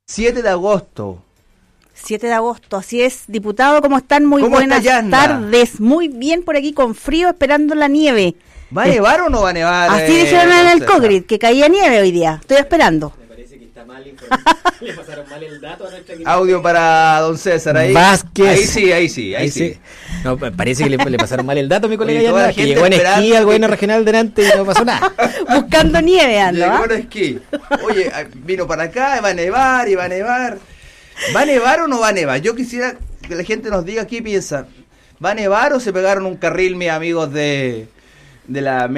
7 de agosto. 7 de agosto, así es. Diputado, ¿cómo están? Muy ¿Cómo buenas está, tardes. Muy bien por aquí, con frío, esperando la nieve. ¿Va a nevar o no va a nevar? Así dijeron en el Cogrit, que caía nieve hoy día. Estoy esperando. Me parece que está mal informado. Le pasaron mal el dato a nuestra querida. Audio para don César, ahí. Vázquez. Ahí sí. No, parece que le pasaron mal el dato a mi colega Oye, toda la Yanna, que gente llegó en esperando esquí al que- gobierno regional delante y no pasó nada. Buscando nieve ando, Llegó ¿ah? en esquí. Oye, vino para acá, va a nevar y va a nevar. ¿Va a nevar o no va a nevar? Yo quisiera que la gente nos diga qué piensa. ¿Va a nevar o se pegaron un carril mis amigos de la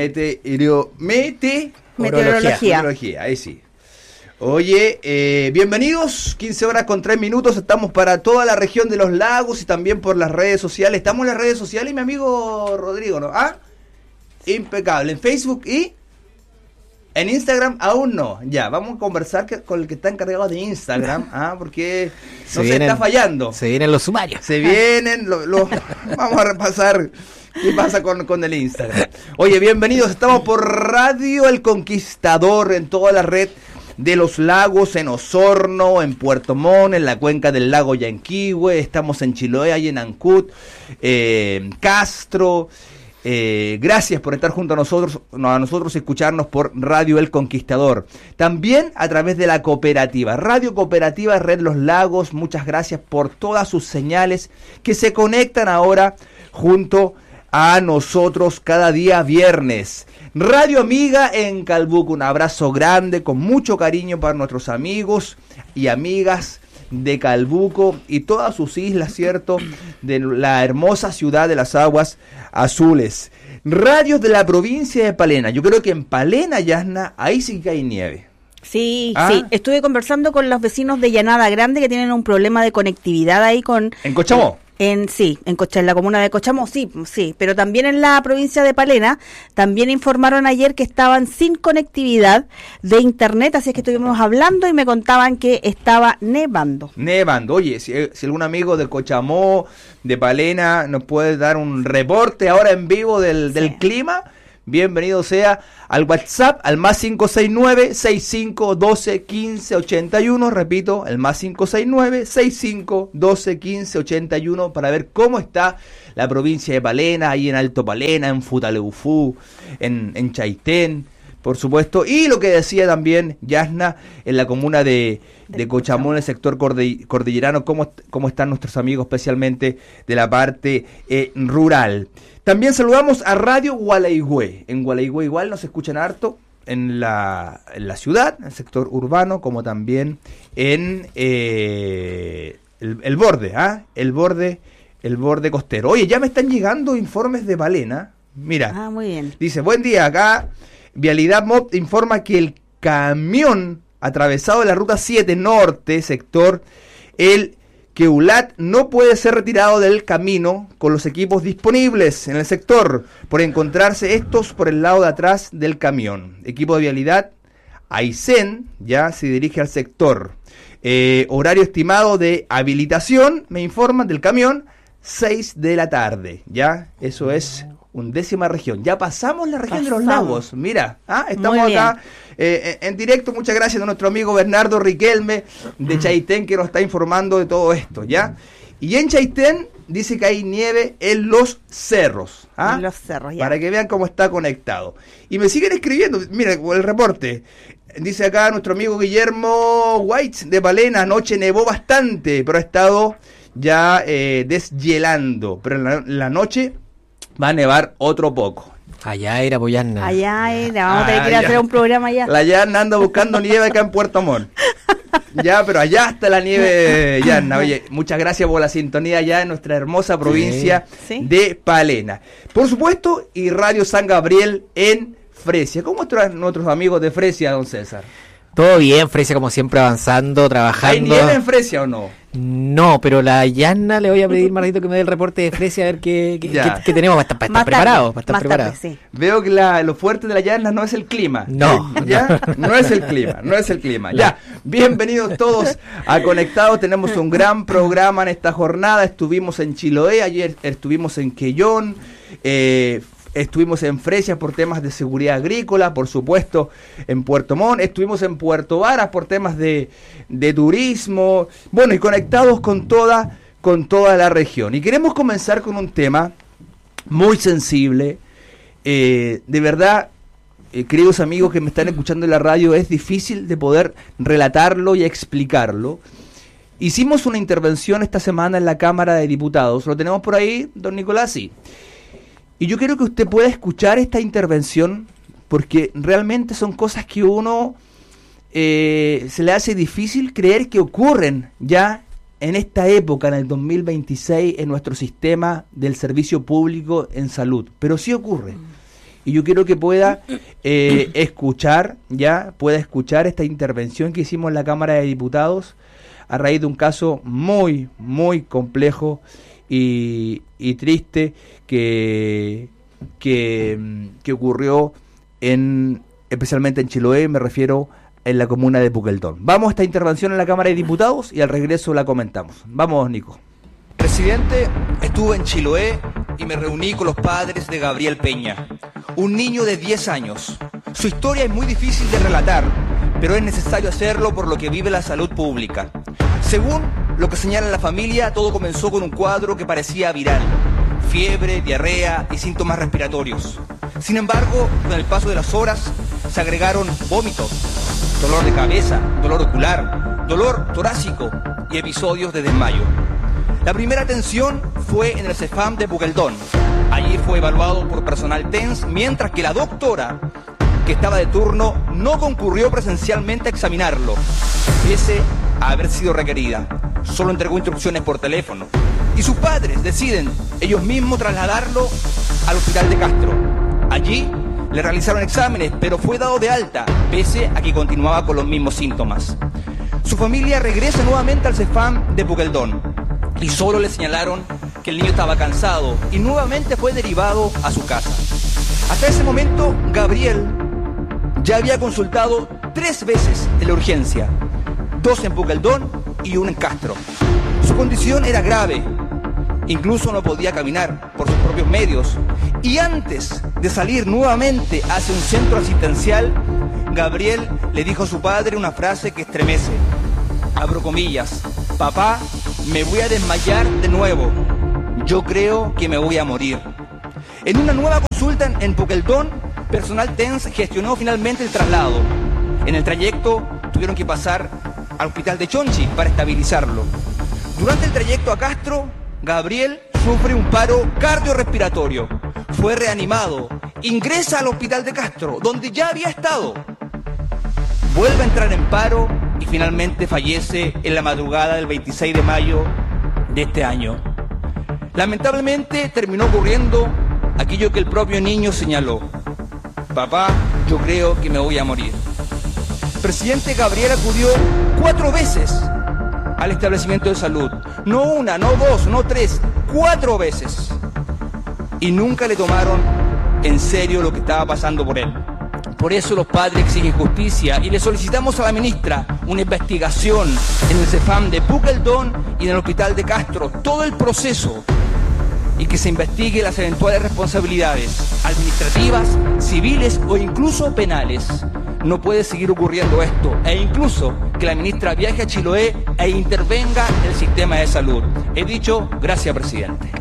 meteorología? Ahí sí. Oye, bienvenidos, 15 horas con 3 minutos, estamos para toda la región de los lagos y también por las redes sociales. Estamos en las redes sociales, mi amigo Rodrigo, ¿no? ¿Ah? Impecable. En Facebook y en Instagram aún no. Ya, vamos a conversar con el que está encargado de Instagram, porque se está fallando. Se vienen los sumarios. Se vienen, vamos a repasar qué pasa con el Instagram. Oye, bienvenidos, estamos por Radio El Conquistador en toda la red de los lagos, en Osorno, en Puerto Montt, en la cuenca del lago Yanquihue, estamos en Chiloé, y en Ancud, Castro. Gracias por estar junto a nosotros y escucharnos por Radio El Conquistador. También a través de la cooperativa, Radio Cooperativa Red Los Lagos. Muchas gracias por todas sus señales que se conectan ahora junto a nosotros cada día viernes. Radio Amiga en Calbuco, un abrazo grande con mucho cariño para nuestros amigos y amigas de Calbuco y todas sus islas, ¿cierto? De la hermosa ciudad de las aguas azules. Radios de la provincia de Palena. Yo creo que en Palena, Yasna, ahí sí que hay nieve. Sí, sí. Estuve conversando con los vecinos de Llanada Grande que tienen un problema de conectividad ahí con... ¿En Cochamó? En la comuna de Cochamó, sí, pero también en la provincia de Palena, también informaron ayer que estaban sin conectividad de internet, así es que estuvimos hablando y me contaban que estaba nevando. Oye, si algún amigo de Cochamó, de Palena, nos puede dar un reporte ahora en vivo del clima, bienvenido sea al WhatsApp, al más 569-6512-1581, repito, el más 569-6512-1581 para ver cómo está la provincia de Palena, ahí en Alto Palena, en Futaleufú, en Chaitén, por supuesto, y lo que decía también Yasna, en la comuna de Cochamó, en el sector cordillerano, cómo están nuestros amigos, especialmente de la parte rural. También saludamos a Radio Gualeguay. En Gualeguay igual nos escuchan harto, en la ciudad, en el sector urbano, como también en el borde, el borde costero. Oye, ya me están llegando informes de Palena. Mira, muy bien. Dice, buen día, acá Vialidad MOP informa que el camión atravesado de la ruta 7 norte, sector el Queulat, no puede ser retirado del camino con los equipos disponibles en el sector, por encontrarse estos por el lado de atrás del camión. Equipo de vialidad Aysén ya se dirige al sector. Horario estimado de habilitación, me informan, del camión, 6 de la tarde. Ya, eso es 11ª región. Ya pasamos la región de los lagos. Mira, estamos acá en directo. Muchas gracias a nuestro amigo Bernardo Riquelme de Chaitén, que nos está informando de todo esto, ¿ya? Y en Chaitén dice que hay nieve en los cerros. En los cerros, ya. Para que vean cómo está conectado. Y me siguen escribiendo, mira, el reporte. Dice acá nuestro amigo Guillermo White de Palena, anoche nevó bastante, pero ha estado ya deshielando. Pero en la noche va a nevar otro poco. Allá era Boyanna. Vamos a tener que ir a hacer un programa allá. La Yanna anda buscando nieve acá en Puerto Montt. Ya, pero allá está la nieve, Yanna. Oye, muchas gracias por la sintonía allá en nuestra hermosa provincia de Palena. Por supuesto, y Radio San Gabriel en Fresia. ¿Cómo están nuestros amigos de Fresia, don César? Todo bien, Fresia como siempre avanzando, trabajando. ¿Hay nieve en Fresia o no? No, pero la Yanna le voy a pedir más ratito que me dé el reporte de Fresia a ver qué tenemos para estar preparados. Sí. Veo que lo fuerte de la Yanna no es el clima. No. ¿Ya? No es el clima. Ya, bienvenidos todos a Conectados. Tenemos un gran programa en esta jornada. Estuvimos en Chiloé, ayer estuvimos en Quellón. estuvimos en Fresia por temas de seguridad agrícola, por supuesto en Puerto Montt, estuvimos en Puerto Varas por temas de turismo, bueno, y conectados con toda la región. Y queremos comenzar con un tema muy sensible, de verdad, queridos amigos que me están escuchando en la radio, es difícil de poder relatarlo y explicarlo. Hicimos una intervención esta semana en la Cámara de Diputados. ¿Lo tenemos por ahí, don Nicolás? Sí. Y yo quiero que usted pueda escuchar esta intervención porque realmente son cosas que uno se le hace difícil creer que ocurren ya en esta época, en el 2026, en nuestro sistema del servicio público en salud. Pero sí ocurre. Y yo quiero que pueda escuchar esta intervención que hicimos en la Cámara de Diputados a raíz de un caso muy, muy complejo y triste que ocurrió especialmente en Chiloé, me refiero en la comuna de Puqueldón. Vamos a esta intervención en la Cámara de Diputados y al regreso la comentamos. Vamos, Nico. Presidente, estuve en Chiloé y me reuní con los padres de Gabriel Peña, un niño de 10 años. Su historia es muy difícil de relatar, pero es necesario hacerlo por lo que vive la salud pública. Según lo que señala la familia, todo comenzó con un cuadro que parecía viral: fiebre, diarrea y síntomas respiratorios. Sin embargo, con el paso de las horas se agregaron vómitos, dolor de cabeza, dolor ocular, dolor torácico y episodios de desmayo. La primera atención fue en el CEFAM de Puqueldón. Allí fue evaluado por personal TENS, mientras que la doctora, que estaba de turno, no concurrió presencialmente a examinarlo, pese a haber sido requerida. Solo entregó instrucciones por teléfono. Y sus padres deciden ellos mismos trasladarlo al hospital de Castro. Allí le realizaron exámenes, pero fue dado de alta, pese a que continuaba con los mismos síntomas. Su familia regresa nuevamente al CEFAM de Puqueldón y solo le señalaron que el niño estaba cansado y nuevamente fue derivado a su casa. Hasta ese momento, Gabriel ya había consultado 3 veces en la urgencia, 2 en Puqueldón y 1 en Castro. Su condición era grave, incluso no podía caminar por sus propios medios. Y antes de salir nuevamente hacia un centro asistencial, Gabriel le dijo a su padre una frase que estremece. Abro comillas: papá, me voy a desmayar de nuevo. Yo creo que me voy a morir. En una nueva consulta en Puqueldón, personal TENS gestionó finalmente el traslado. En el trayecto tuvieron que pasar al hospital de Chonchi para estabilizarlo. Durante el trayecto a Castro, Gabriel sufre un paro cardiorrespiratorio. Fue reanimado, ingresa al hospital de Castro, donde ya había estado. Vuelve a entrar en paro y finalmente fallece en la madrugada del 26 de mayo de este año. Lamentablemente terminó ocurriendo aquello que el propio niño señaló: papá, yo creo que me voy a morir. El presidente Gabriel acudió 4 veces al establecimiento de salud. No 1, no 2, no 3, 4 veces. Y nunca le tomaron en serio lo que estaba pasando por él. Por eso los padres exigen justicia y le solicitamos a la ministra una investigación en el CEFAM de Puqueldón y en el hospital de Castro, todo el proceso, y que se investigue las eventuales responsabilidades administrativas, civiles o incluso penales. No puede seguir ocurriendo esto, e incluso que la ministra viaje a Chiloé e intervenga en el sistema de salud. He dicho, gracias, presidente.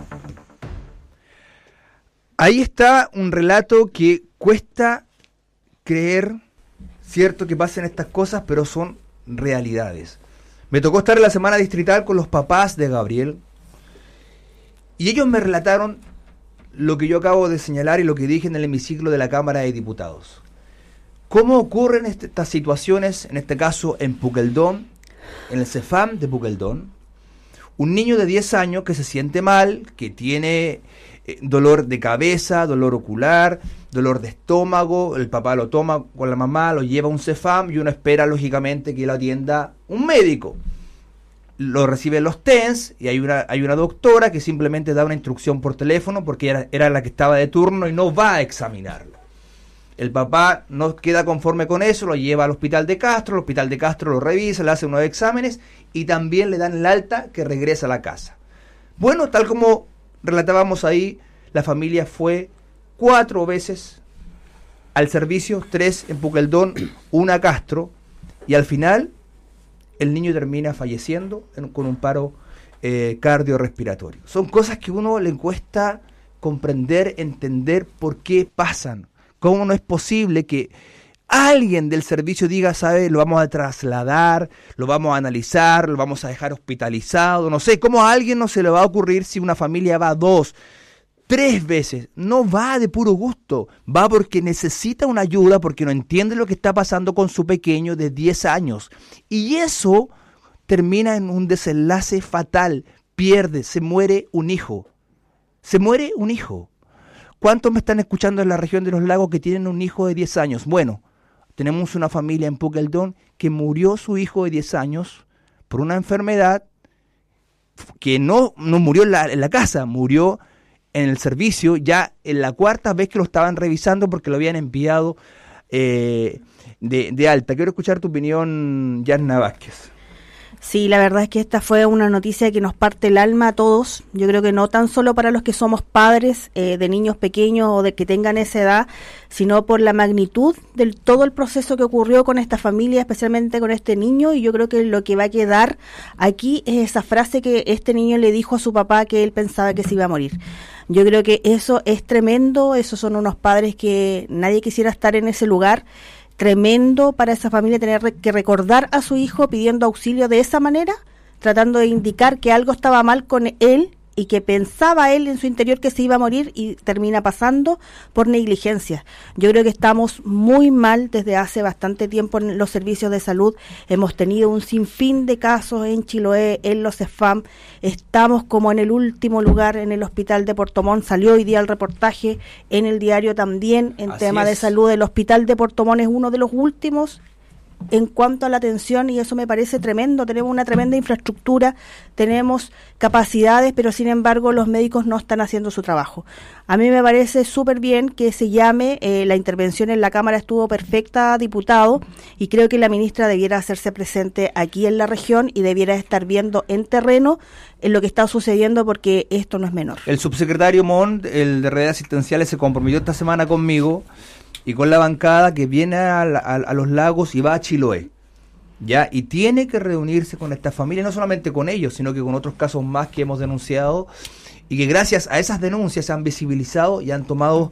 Ahí está un relato que cuesta creer, cierto, que pasen estas cosas, pero son realidades. Me tocó estar en la semana distrital con los papás de Gabriel y ellos me relataron lo que yo acabo de señalar y lo que dije en el hemiciclo de la Cámara de Diputados. ¿Cómo ocurren estas situaciones, en este caso en Puqueldón, en el CEFAM de Puqueldón? Un niño de 10 años que se siente mal, que tiene dolor de cabeza, dolor ocular, dolor de estómago, el papá lo toma con la mamá, lo lleva a un CEFAM y uno espera lógicamente que lo atienda un médico. Lo reciben los TENS y hay una doctora que simplemente da una instrucción por teléfono porque era la que estaba de turno y no va a examinarlo. El papá no queda conforme con eso, lo lleva al hospital de Castro, el hospital de Castro lo revisa, le hace unos exámenes y también le dan el alta que regresa a la casa. Bueno, tal como relatábamos ahí, la familia fue 4 veces al servicio, 3 en Puqueldón, 1 a Castro, y al final el niño termina falleciendo con un paro cardiorrespiratorio. Son cosas que a uno le cuesta comprender, entender por qué pasan. ¿Cómo no es posible que alguien del servicio diga, sabe, lo vamos a trasladar, lo vamos a analizar, lo vamos a dejar hospitalizado? No sé, ¿cómo a alguien no se le va a ocurrir si una familia va 2, 3 veces? No va de puro gusto, va porque necesita una ayuda, porque no entiende lo que está pasando con su pequeño de 10 años. Y eso termina en un desenlace fatal, se muere un hijo. Se muere un hijo. ¿Cuántos me están escuchando en la región de los lagos que tienen un hijo de 10 años? Bueno, tenemos una familia en Puqueldón que murió su hijo de 10 años por una enfermedad que no murió en la casa, murió en el servicio, ya en la 4ª vez que lo estaban revisando porque lo habían enviado de alta. Quiero escuchar tu opinión, Yarna Vázquez. Sí, la verdad es que esta fue una noticia que nos parte el alma a todos. Yo creo que no tan solo para los que somos padres de niños pequeños o de que tengan esa edad, sino por la magnitud de todo el proceso que ocurrió con esta familia, especialmente con este niño. Y yo creo que lo que va a quedar aquí es esa frase que este niño le dijo a su papá, que él pensaba que se iba a morir. Yo creo que eso es tremendo. Esos son unos padres que nadie quisiera estar en ese lugar. Tremendo para esa familia tener que recordar a su hijo pidiendo auxilio de esa manera, tratando de indicar que algo estaba mal con él y que pensaba él en su interior que se iba a morir, y termina pasando por negligencia. Yo creo que estamos muy mal desde hace bastante tiempo en los servicios de salud. Hemos tenido un sinfín de casos en Chiloé, en los CEFAM. Estamos como en el último lugar en el hospital de Puerto Montt. Salió hoy día el reportaje en el diario también en tema de salud. El hospital de Puerto Montt es uno de los últimos en cuanto a la atención, y eso me parece tremendo. Tenemos una tremenda infraestructura, tenemos capacidades, pero sin embargo los médicos no están haciendo su trabajo. A mí me parece súper bien que se llame, la intervención en la Cámara estuvo perfecta, diputado, y creo que la ministra debiera hacerse presente aquí en la región y debiera estar viendo en terreno en lo que está sucediendo, porque esto no es menor. El subsecretario Montt, el de redes asistenciales, se comprometió esta semana conmigo y con la bancada que viene a los lagos y va a Chiloé, ¿ya? Y tiene que reunirse con esta familia, no solamente con ellos, sino que con otros casos más que hemos denunciado, y que gracias a esas denuncias se han visibilizado y han tomado